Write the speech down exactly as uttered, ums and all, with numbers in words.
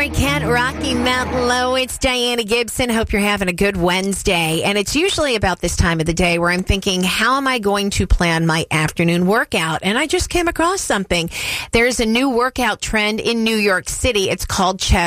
right, Kent, Rocky Mountain Low. It's Diana Gibson. Hope you're having a good Wednesday. And it's usually about this time of the day where I'm thinking, how am I going to plan my afternoon workout? And I just came across something. There's a new workout trend in New York City. It's called chest